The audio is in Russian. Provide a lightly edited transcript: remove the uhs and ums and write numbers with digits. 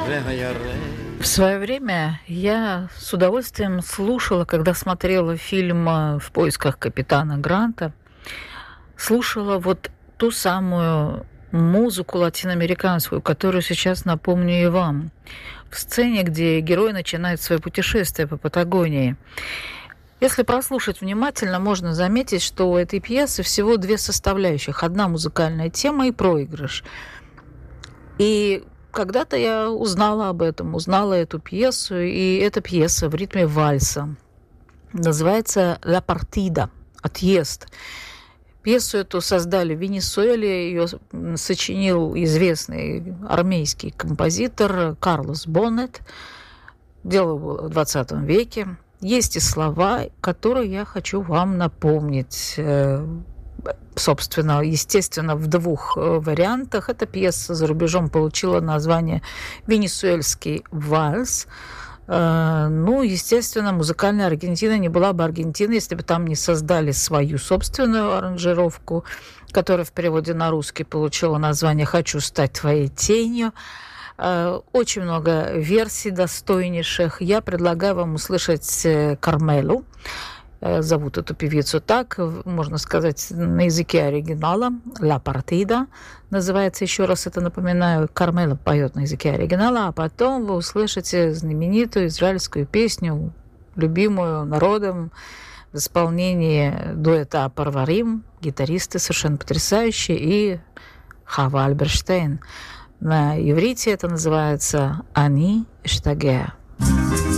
В свое время я с удовольствием слушала, когда смотрела фильм «В поисках капитана Гранта», слушала вот ту самую музыку латиноамериканскую, которую сейчас напомню и вам. В сцене, где герой начинает свое путешествие по Патагонии. Если прослушать внимательно, можно заметить, что у этой пьесы всего две составляющих. Одна музыкальная тема и проигрыш. И когда-то я узнала об этом, узнала эту пьесу, и эта пьеса в ритме вальса. Называется «Ла партида» – «Отъезд». Пьесу эту создали в Венесуэле, ее сочинил известный армейский композитор Карлос Боннет. Дело было в 20 веке. Есть и слова, которые я хочу вам напомнить. Собственно, естественно, в двух вариантах. Эта пьеса за рубежом получила название «Венесуэльский вальс». Ну, естественно, музыкальная Аргентина не была бы Аргентиной, если бы там не создали свою собственную аранжировку, которая в переводе на русский получила название «Хочу стать твоей тенью». Очень много версий достойнейших. Я предлагаю вам услышать Кармелу. Зовут эту певицу так, можно сказать, на языке оригинала. «Ла партида» называется, еще раз это напоминаю. Кармела поет на языке оригинала, а потом вы услышите знаменитую израильскую песню, любимую народом, в исполнении дуэта Парварим, гитаристы совершенно потрясающие, и Хава Альберштейн. На иврите это называется «Ани Эштагеа».